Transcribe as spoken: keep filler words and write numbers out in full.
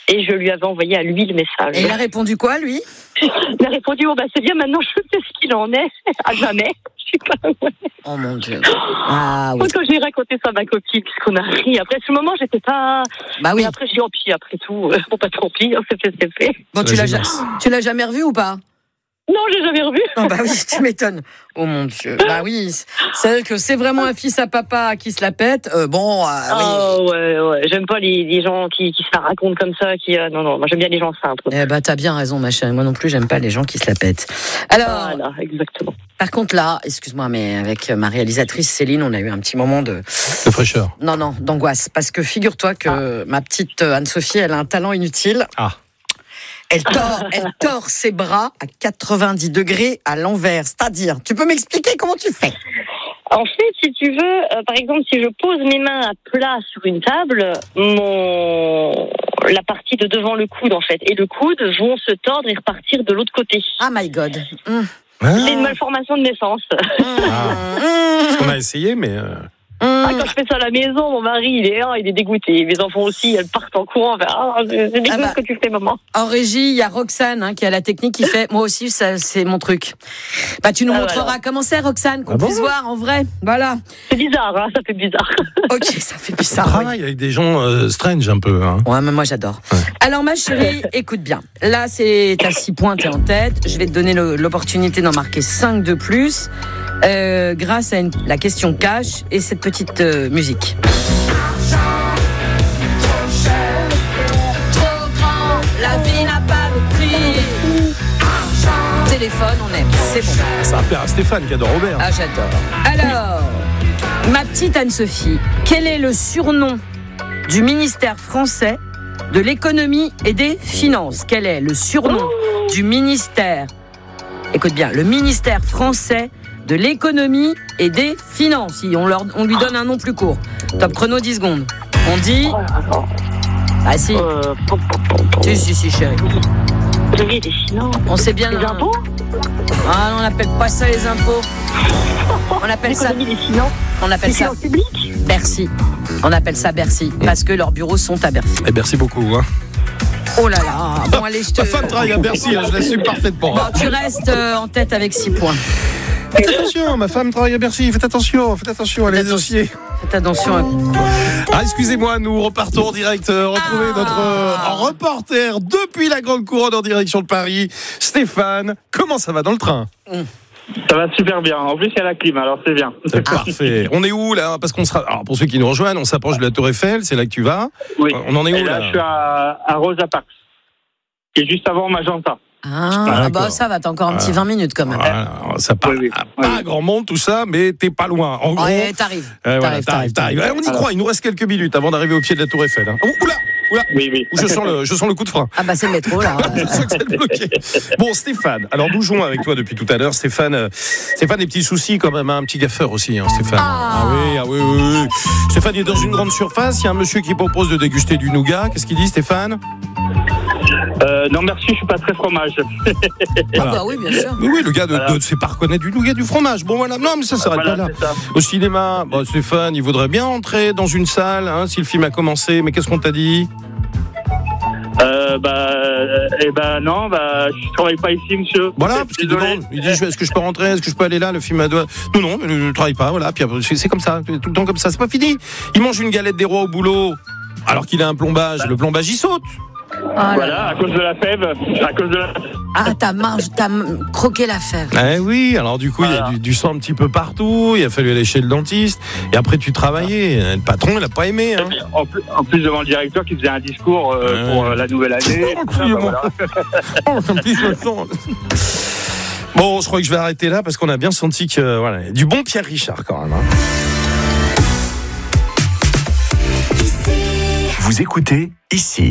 Et je lui avais envoyé à lui le message. Et il a répondu quoi, lui ? Il a répondu, oh bah c'est bien, maintenant je sais ce qu'il en est. À jamais. Je suis comme, ouais. Oh mon Dieu. Ah oui. Quand j'ai raconté ça à ma copine, puisqu'on a ri. Après, ce moment, j'étais pas. Bah oui. Et après, j'ai dit, oh, puis après tout, euh, bon, pas tant pis, hein, c'est fait, c'est fait. Bon, tu l'as, ja- tu l'as jamais revu ou pas ? Non, je l'ai jamais revu. Oh bah oui, tu m'étonnes. Oh mon Dieu. Bah oui, c'est vrai que c'est vraiment un fils à papa qui se la pète. Euh, bon, euh, oui. Oh ouais, ouais. J'aime pas les, les gens qui, qui se la racontent comme ça. Qui, euh, non, non, moi j'aime bien les gens simples. Eh bah t'as bien raison, ma chérie. Moi non plus, j'aime pas les gens qui se la pètent. Alors, voilà, exactement. Par contre là, excuse-moi, mais avec ma réalisatrice Céline, on a eu un petit moment de... De fraîcheur. Non, non, d'angoisse. Parce que figure-toi que ah. ma petite Anne-Sophie, elle a un talent inutile. Ah. Elle tord, elle tord ses bras à quatre-vingt-dix degrés à l'envers. C'est-à-dire, tu peux m'expliquer comment tu fais ? En fait, si tu veux, euh, par exemple, si je pose mes mains à plat sur une table, mon... la partie de devant le coude, en fait, et le coude vont se tordre et repartir de l'autre côté. Ah my God. Mmh. Ah. C'est une malformation de naissance. Ah. On a essayé, mais... Euh... Ah, quand je fais ça à la maison, mon mari, il est, oh, il est dégoûté. Mes enfants aussi, elles partent en courant. Ah, c'est dégoûté ah bah, ce que tu fais, maman. En régie, il y a Roxane hein, qui a la technique qui fait. Moi aussi, ça, c'est mon truc. Bah, tu nous ah, montreras voilà. comment c'est, Roxane, qu'on ah puisse bon voir en vrai. Voilà. C'est bizarre, hein, ça fait bizarre. Ok, ça fait bizarre. On travaille oui. avec des gens euh, strange un peu. Hein. Ouais, mais moi j'adore. Ouais. Alors, ma chérie, écoute bien. Là, c'est t'as six points, t'es en tête. Je vais te donner le, l'opportunité d'en marquer cinq de plus. Euh, grâce à une, la question cash et cette petite euh, musique. Argent, trop cher, trop grand, la vie n'a pas de prix. Argent, téléphone, on aime, c'est bon. Ça va plaire à Stéphane qui adore Robert. Ah, j'adore. Alors, ma petite Anne-Sophie, quel est le surnom du ministère français de l'économie et des finances ? Quel est le surnom du ministère ? Écoute bien, le ministère français de l'économie et des finances. On, leur, on lui donne un nom plus court. Top chrono, dix secondes. On dit... Ah si. Euh, pom, pom, pom, pom. Si, si, si, chérie. L'économie et des finances. On sait bien... Les un... impôts ? Ah, on n'appelle pas ça les impôts. On appelle ça... L'économie des finances. On appelle ça... publiques ? Bercy. On appelle ça Bercy. Parce que leurs bureaux sont à Bercy. Et Bercy beaucoup, hein. Oh là là. Bon, allez, je te... Ma femme travaille à Bercy, hein, je l'assume parfaitement. Bon, tu restes euh, en tête avec six points. Faites attention, ma femme travaille à Bercy, faites attention, faites attention à les dossiers. Faites attention à... Ah, excusez-moi, nous repartons en direct, euh, retrouver ah. notre euh, reporter depuis la Grande Couronne en direction de Paris, Stéphane. Comment ça va dans le train ? mmh. Ça va super bien. En plus, il y a la clim, alors c'est bien. C'est parfait. On est où là ? Parce qu'on sera. Alors pour ceux qui nous rejoignent, on s'approche de la Tour Eiffel. C'est là que tu vas. Oui. On en est Et où là, là ? Je suis à, à Rosa Parks, qui est juste avant Magenta. Ah, ah bah ça va, t'as encore un petit voilà. vingt minutes quand même. Voilà. Ça part oui, oui. pas oui. grand monde tout ça, mais t'es pas loin. En gros, ouais, t'arrives. Euh, voilà, t'arrives, t'arrives. t'arrives. On y croit. Il nous reste quelques minutes avant d'arriver au pied de la Tour Eiffel. Hein. Oula, oula. Oui, oui. Je sens le, je sens le coup de frein. Ah bah c'est le métro là. Je sens que c'est bloqué. Bon, Stéphane. Alors nous jouons avec toi depuis tout à l'heure. Stéphane, euh, Stéphane, des petits soucis quand même, hein, un petit gaffeur aussi, hein, Stéphane. Ah. ah oui, ah oui, oui, oui. Stéphane il est dans une grande surface. Il y a un monsieur qui propose de déguster du nougat. Qu'est-ce qu'il dit, Stéphane ? Euh, non merci, je suis pas très fromage. Voilà. Ah bah oui, bien sûr. Oui, oui, le gars ne voilà. sait pas reconnaître du nougat, du fromage. Bon voilà, non mais ça s'arrête voilà, pas là. Au cinéma, bon, Stéphane, il voudrait bien entrer dans une salle hein, si le film a commencé, mais qu'est-ce qu'on t'a dit ? Euh, bah, eh ben non, bah, je travaille pas ici, monsieur. Voilà, parce qu'il demande, il dit, est-ce que je peux rentrer, est-ce que je peux aller là, le film a doigt. Non, non, je ne travaille pas, voilà, puis c'est comme ça, tout le temps comme ça, c'est pas fini. Il mange une galette des rois au boulot, alors qu'il a un plombage, le plombage il saute. Ah voilà, à cause de la fève, à cause de la... Ah, t'as marge, t'as croqué la fève. Eh oui, alors du coup, il voilà. y a du, du sang un petit peu partout, il a fallu aller chez le dentiste, et après tu travaillais, le patron, il a pas aimé. Hein. En, plus, en plus, devant le directeur qui faisait un discours euh, euh... pour euh, la nouvelle année. Oh, ça, bah, voilà. Oh, ça me pique le sang. Bon, je crois que je vais arrêter là, parce qu'on a bien senti que, voilà, du bon Pierre Richard quand même. Hein. Vous écoutez ici.